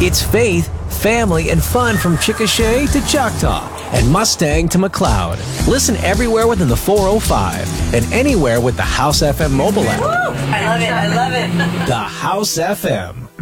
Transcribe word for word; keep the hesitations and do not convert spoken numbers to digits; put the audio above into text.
It's faith, family, and fun from Chickasha to Choctaw and Mustang to McLeod. Listen everywhere within the four oh five and anywhere with the House F M mobile app. Woo! I love it. I love it. The House F M.